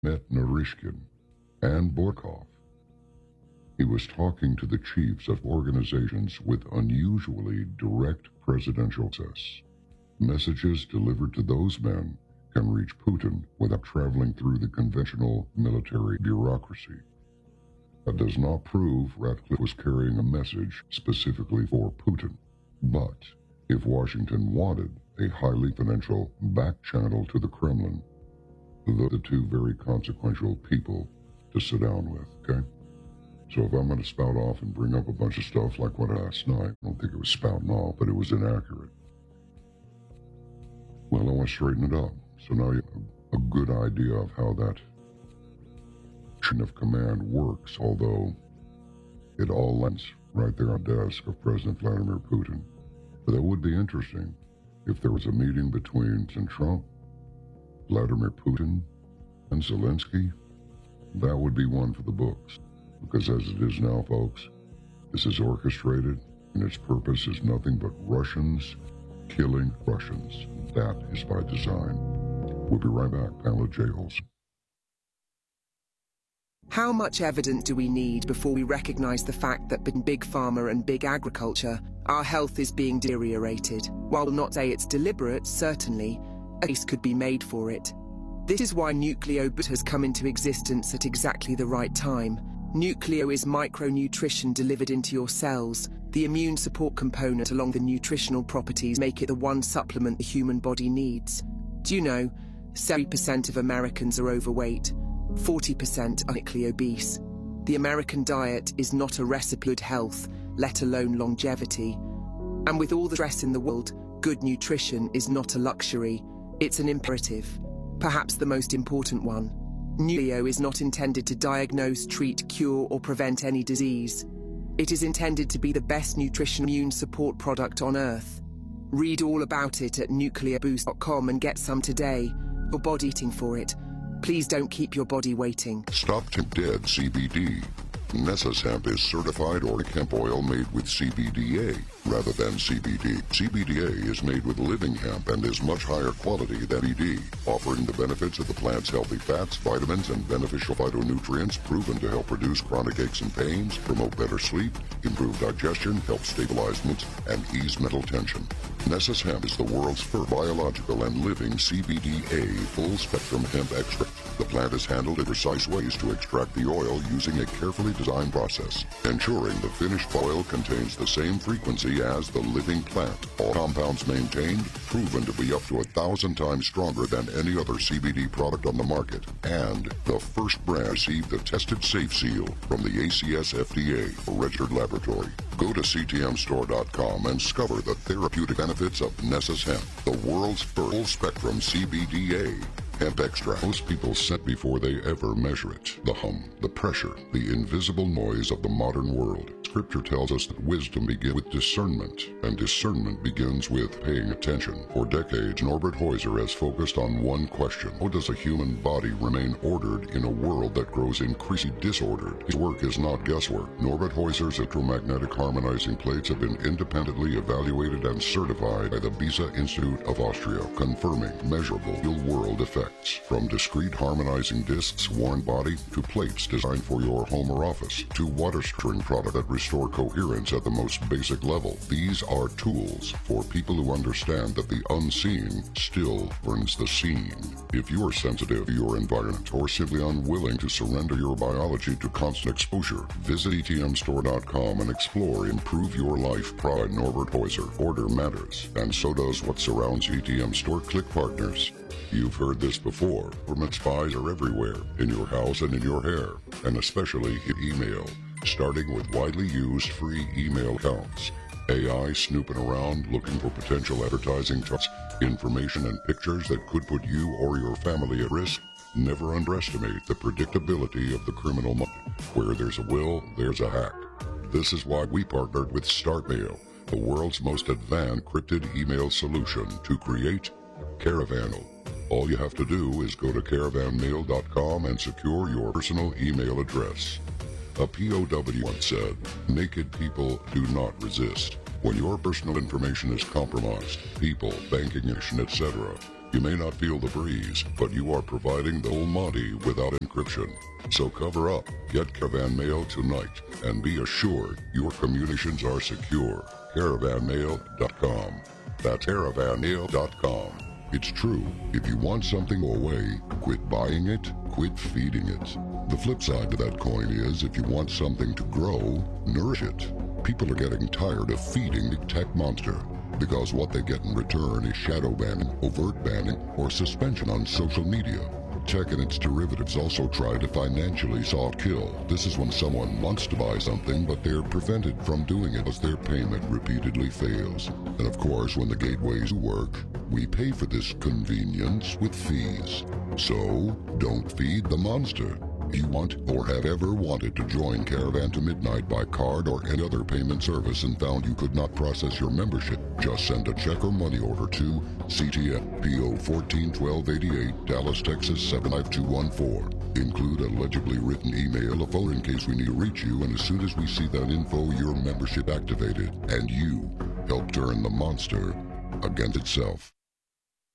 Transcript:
met Narishkin and Borkov. He was talking to the chiefs of organizations with unusually direct presidential access. Messages delivered to those men can reach Putin without traveling through the conventional military bureaucracy. That does not prove Ratcliffe was carrying a message specifically for Putin. But if Washington wanted a highly influential back channel to the Kremlin, those are the two very consequential people to sit down with, okay? So if I'm going to spout off and bring up a bunch of stuff like what last night, I don't think it was spouting off, but it was inaccurate. Well, I want to straighten it up. So now you have a good idea of how that chain of command works, although it all lands right there on the desk of President Vladimir Putin. But that would be interesting if there was a meeting between Trump, Vladimir Putin, and Zelensky. That would be one for the books. Because as it is now, folks, this is orchestrated, and its purpose is nothing but Russians killing Russians. That is by design. We'll be right back. Pamela J. Olson. How much evidence do we need before we recognize the fact that in big pharma and big agriculture, our health is being deteriorated? While we'll not say it's deliberate, certainly, a case could be made for it. This is why NucleoBoost has come into existence at exactly the right time. Nucleo is micronutrition delivered into your cells. The immune support component along the nutritional properties make it the one supplement the human body needs. Do you know, 70% of Americans are overweight, 40% are chronically obese. The American diet is not a recipe for good health, let alone longevity. And with all the stress in the world, good nutrition is not a luxury, it's an imperative. Perhaps the most important one. Nucleo is not intended to diagnose, treat, cure, or prevent any disease. It is intended to be the best nutrition immune support product on Earth. Read all about it at nucleoboost.com and get some today. Your body eating for it. Please don't keep your body waiting. Stop to Dead CBD. Nessus hemp is certified organic hemp oil made with CBDA rather than CBD. CBDA is made with living hemp and is much higher quality than CBD, offering the benefits of the plant's healthy fats, vitamins, and beneficial phytonutrients proven to help reduce chronic aches and pains, promote better sleep, improve digestion, help stabilize moods, and ease mental tension. Nessus hemp is the world's first biological and living CBDA full-spectrum hemp extract. The plant is handled in precise ways to extract the oil using a carefully designed process, ensuring the finished oil contains the same frequency as the living plant. All compounds maintained, proven to be up to 1,000 times stronger than any other CBD product on the market, and the first brand received the tested safe seal from the ACS FDA, a registered laboratory. Go to ctmstore.com and discover the therapeutic benefits of Nessus hemp, the world's first full-spectrum CBDA hemp extract. Most people scent before they ever measure it. The hum, the pressure, the invisible noise of the modern world. Scripture tells us that wisdom begins with discernment, and discernment begins with paying attention. For decades, Norbert Heuser has focused on one question: how does a human body remain ordered in a world that grows increasingly disordered? His work is not guesswork. Norbert Heuser's electromagnetic harmonizing plates have been independently evaluated and certified by the Beza Institute of Austria, confirming measurable real-world effects. From discrete harmonizing discs worn body to plates designed for your home or office to water stripping product that restore coherence at the most basic level. These are tools for people who understand that the unseen still burns the seen. If you are sensitive to your environment or simply unwilling to surrender your biology to constant exposure, visit etmstore.com and explore Improve Your Life by Norbert Heuser. Order matters, and so does what surrounds ETM Store Click Partners. You've heard this before. Government spies are everywhere, in your house and in your hair, and especially in email, starting with widely used free email accounts. AI snooping around looking for potential advertising targets, information and pictures that could put you or your family at risk. Never underestimate the predictability of the criminal mind. Where there's a will, there's a hack. This is why we partnered with StartMail, the world's most advanced encrypted email solution, to create Caravanal. All you have to do is go to caravanmail.com and secure your personal email address. A POW once said, "Naked people do not resist." When your personal information is compromised, people, banking information, etc., You may not feel the breeze, but you are providing the whole Monty without encryption. So cover up, get Caravan Mail tonight, and be assured your communications are secure. Caravanmail.com. That's Caravanmail.com. It's true, if you want something away, quit buying it, quit feeding it. The flip side to that coin is, if you want something to grow, nourish it. People are getting tired of feeding the tech monster, because what they get in return is shadow banning, overt banning, or suspension on social media. Tech and its derivatives also try to financially soft kill. This is when someone wants to buy something, but they're prevented from doing it as their payment repeatedly fails. And of course, when the gateways work, we pay for this convenience with fees. So, don't feed the monster. You want or have ever wanted to join Caravan to Midnight by card or any other payment service and found you could not process your membership? Just send a check or money order to CTF PO 141288, Dallas, Texas 75214. Include a legibly written email, a phone in case we need to reach you, and as soon as we see that info, your membership activated, and you help turn the monster against itself.